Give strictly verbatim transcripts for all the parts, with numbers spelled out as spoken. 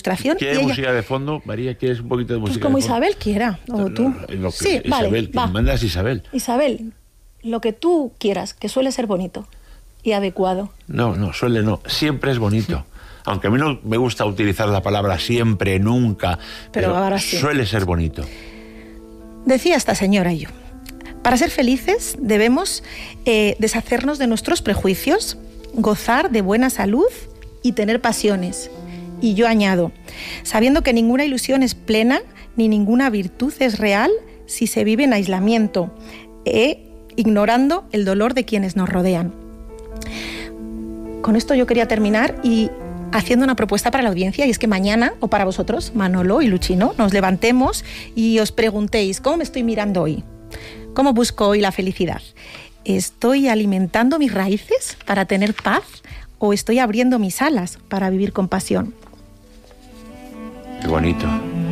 ilustración. ¿Quieres y ella, música de fondo? María, ¿quieres un poquito de música pues como de fondo? Isabel quiera, o No, tú. no, lo que- Sí, Isabel, vale, que va. me mandas Isabel. Isabel, lo que tú quieras, que suele ser bonito y adecuado. No, no, suele no. Siempre es bonito. Aunque a mí no me gusta utilizar la palabra siempre, nunca, Pero pero, ahora sí. suele ser bonito. Decía esta señora y yo, para ser felices debemos eh, deshacernos de nuestros prejuicios, gozar de buena salud y tener pasiones. Y yo añado, sabiendo que ninguna ilusión es plena, ni ninguna virtud es real si se vive en aislamiento, e ignorando el dolor de quienes nos rodean. Con esto yo quería terminar y haciendo una propuesta para la audiencia, y es que mañana, o para vosotros, Manolo y Luchino, nos levantemos y os preguntéis, ¿cómo me estoy mirando hoy? ¿Cómo busco hoy la felicidad? ¿Estoy alimentando mis raíces para tener paz o estoy abriendo mis alas para vivir con pasión? Qué bonito.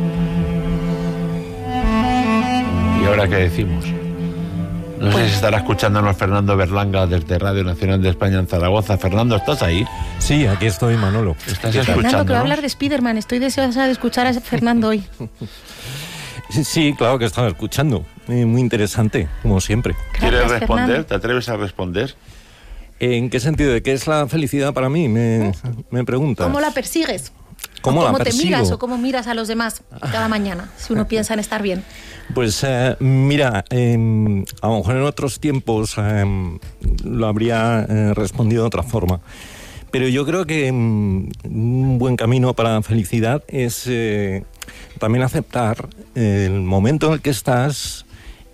¿Y ahora qué decimos? No sé si estará escuchándonos Fernando Berlanga desde Radio Nacional de España en Zaragoza. Fernando, ¿estás ahí? Sí, aquí estoy, Manolo. ¿Estás Fernando, escuchando? que va a hablar de Spiderman. Estoy deseosa de escuchar a Fernando hoy. Sí, sí, claro que estaba escuchando. Eh, muy interesante, como siempre. ¿Quieres Gracias, responder? Fernando. ¿Te atreves a responder? ¿En qué sentido? ¿De qué es la felicidad para mí? Me, me preguntas. ¿Cómo la persigues? ¿Cómo ¿O la cómo te persigo? miras o cómo miras a los demás cada mañana, si uno piensa en estar bien? Pues eh, mira, eh, a lo mejor en otros tiempos eh, lo habría eh, respondido de otra forma. Pero yo creo que mm, un buen camino para la felicidad es eh, también aceptar el momento en el que estás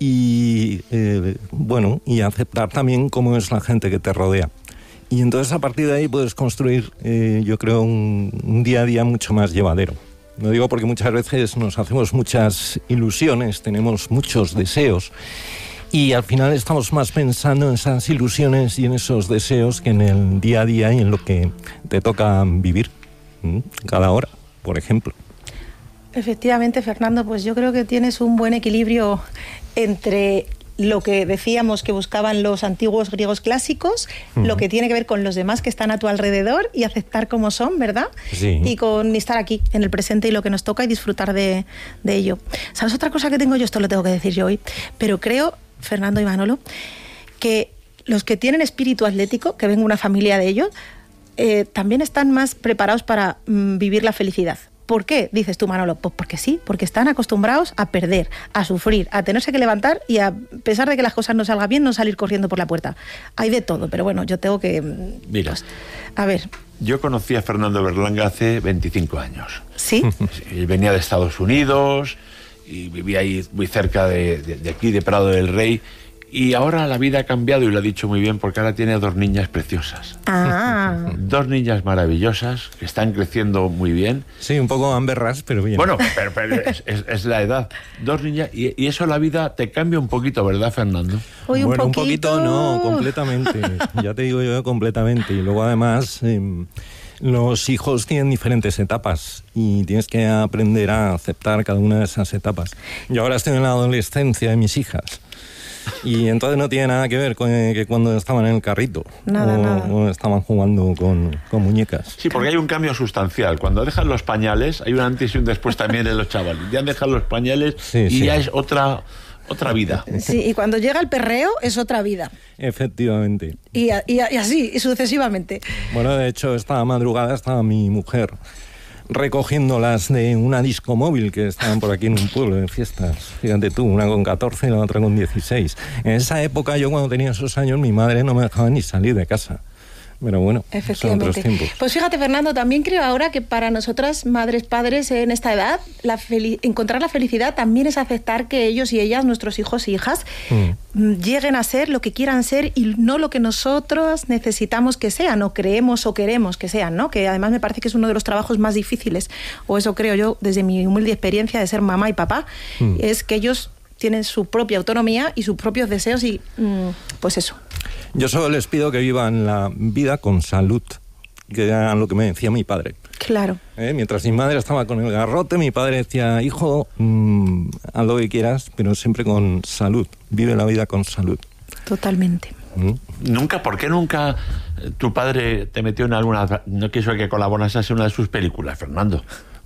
y, eh, bueno, y aceptar también cómo es la gente que te rodea. Y entonces a partir de ahí puedes construir, eh, yo creo, un, un día a día mucho más llevadero. Lo digo porque muchas veces nos hacemos muchas ilusiones, tenemos muchos deseos y al final estamos más pensando en esas ilusiones y en esos deseos que en el día a día y en lo que te toca vivir, ¿m? Cada hora, por ejemplo. Efectivamente, Fernando, pues yo creo que tienes un buen equilibrio entre lo que decíamos que buscaban los antiguos griegos clásicos, uh-huh. lo que tiene que ver con los demás que están a tu alrededor y aceptar cómo son, ¿verdad? Sí. Y con estar aquí, en el presente y lo que nos toca y disfrutar de, de ello. ¿Sabes otra cosa que tengo yo? Esto lo tengo que decir yo hoy, pero creo, Fernando y Manolo, que los que tienen espíritu atlético, que vengo una familia de ellos, eh, también están más preparados para mm, vivir la felicidad. ¿Por qué? Dices tú, Manolo. Pues porque sí, porque están acostumbrados a perder, a sufrir, a tenerse que levantar y a pesar de que las cosas no salgan bien, no salir corriendo por la puerta. Hay de todo, pero bueno, yo tengo que... Mira, pues, a ver. Yo conocí a Fernando Berlanga hace veinticinco años. ¿Sí? Él venía de Estados Unidos y vivía ahí muy cerca de, de, de aquí, de Prado del Rey. Y ahora la vida ha cambiado y lo ha dicho muy bien porque ahora tiene dos niñas preciosas. Ah. Dos niñas maravillosas que están creciendo muy bien. Sí, un poco amberras, pero bien. Bueno, pero, pero es, es, es la edad. Dos niñas y, y eso la vida te cambia un poquito, ¿verdad, Fernando? Hoy un bueno, poquito. un poquito no, completamente. Ya te digo yo, completamente. Y luego además... Eh, los hijos tienen diferentes etapas y tienes que aprender a aceptar cada una de esas etapas. Yo ahora estoy en la adolescencia de mis hijas y entonces no tiene nada que ver con que cuando estaban en el carrito nada, o, nada. o estaban jugando con, con muñecas. Sí, porque hay un cambio sustancial. Cuando dejan los pañales, hay un antes y un después también en los chavales. Ya dejan los pañales Sí, y sí. ya es otra... Otra vida. Sí, y cuando llega el perreo es otra vida. Efectivamente. Y, a, y, a, y así, y sucesivamente. Bueno, de hecho, esta madrugada estaba mi mujer recogiéndolas de una disco móvil que estaban por aquí en un pueblo de fiestas. Fíjate tú, una con catorce y la otra con dieciséis. En esa época, yo cuando tenía esos años, mi madre no me dejaba ni salir de casa. Pero bueno, son otros Efectivamente. tiempos. Pues fíjate, Fernando, también creo ahora que para nosotras, madres, padres, en esta edad, la fel- encontrar la felicidad también es aceptar que ellos y ellas, nuestros hijos e hijas, mm. lleguen a ser lo que quieran ser y no lo que nosotros necesitamos que sean, o creemos o queremos que sean, ¿no? Que además me parece que es uno de los trabajos más difíciles, o eso creo yo, desde mi humilde experiencia de ser mamá y papá, mm. es que ellos tienen su propia autonomía y sus propios deseos y mm, pues eso. Yo solo les pido que vivan la vida con salud, que era lo que me decía mi padre. Claro. ¿Eh? Mientras mi madre estaba con el garrote, mi padre decía, hijo, mmm, haz lo que quieras, pero siempre con salud. Vive la vida con salud. Totalmente. ¿Mm? Nunca, ¿por qué nunca tu padre te metió en alguna... No quiso que colaborases en una de sus películas, Fernando?